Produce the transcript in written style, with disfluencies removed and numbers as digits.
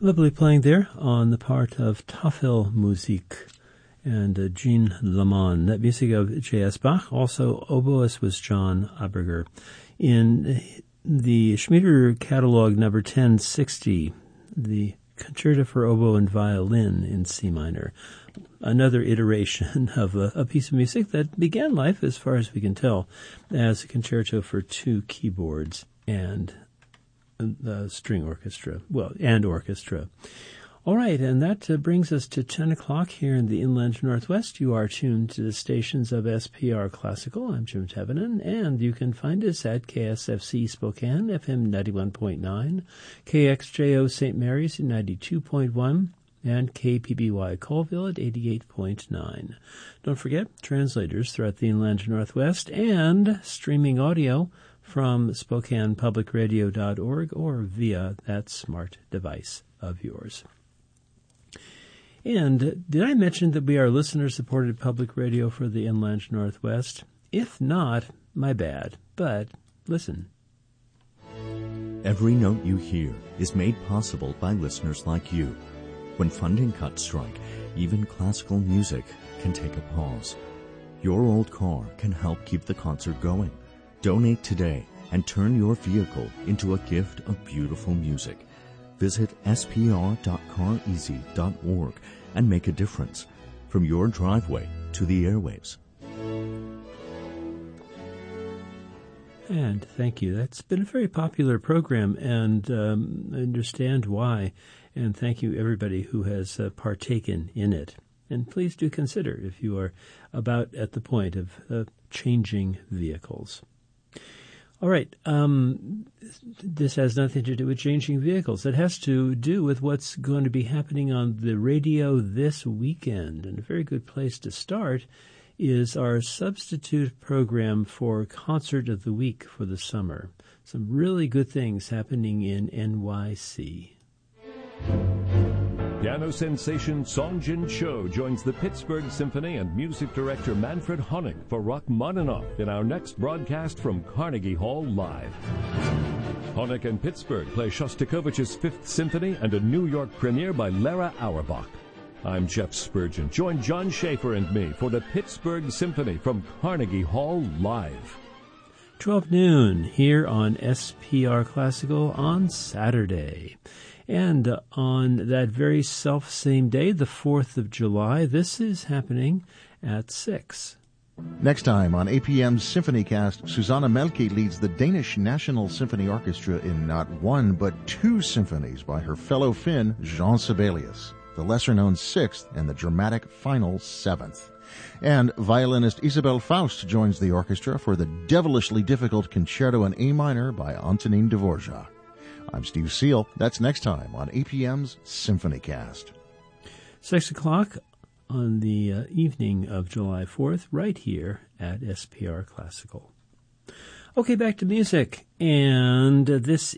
Lovely playing there on the part of Tafelmusik and Jean Lamont. That music of J.S. Bach. Also, oboist was John Aberger. In the Schmieder Catalog number 1060, the Concerto for Oboe and Violin in C minor. Another iteration of a piece of music that began life, as far as we can tell, as a concerto for two keyboards and the string orchestra, and orchestra. All right, and that brings us to 10 o'clock here in the Inland Northwest. You are tuned to the stations of SPR Classical. I'm Jim Tevenin, and you can find us at KSFC Spokane, FM 91.9, KXJO St. Mary's at 92.1, and KPBY Colville at 88.9. Don't forget, translators throughout the Inland Northwest and streaming audio from SpokanePublicRadio.org or via that smart device of yours. And did I mention that we are listener-supported public radio for the Inland Northwest? If not, my bad. But listen. Every note you hear is made possible by listeners like you. When funding cuts strike, even classical music can take a pause. Your old car can help keep the concert going. Donate today and turn your vehicle into a gift of beautiful music. Visit spr.careasy.org and make a difference, from your driveway to the airwaves. And thank you. That's been a very popular program, and I understand why. And thank you, everybody who has partaken in it. And please do consider if you are about at the point of changing vehicles. All right, this has nothing to do with changing vehicles. It has to do with what's going to be happening on the radio this weekend. And a very good place to start is our substitute program for Concert of the Week for the summer. Some really good things happening in NYC. Piano sensation Song Jin Cho joins the Pittsburgh Symphony and music director Manfred Honig for Rachmaninoff in our next broadcast from Carnegie Hall Live. Honig and Pittsburgh play Shostakovich's Fifth Symphony and a New York premiere by Lara Auerbach. I'm Jeff Spurgeon. Join John Schaefer and me for the Pittsburgh Symphony from Carnegie Hall Live. 12 noon here on SPR Classical on Saturday. And on that very self-same day, the 4th of July, this is happening at 6. Next time on APM's SymphonyCast, Susanna Melke leads the Danish National Symphony Orchestra in not one but two symphonies by her fellow Finn, Jean Sibelius, the lesser-known 6th and the dramatic final 7th. And violinist Isabel Faust joins the orchestra for the devilishly difficult Concerto in A minor by Antonin Dvorak. I'm Steve Seal. That's next time on APM's SymphonyCast. 6 o'clock on the evening of July 4th, right here at SPR Classical. Okay, back to music. And this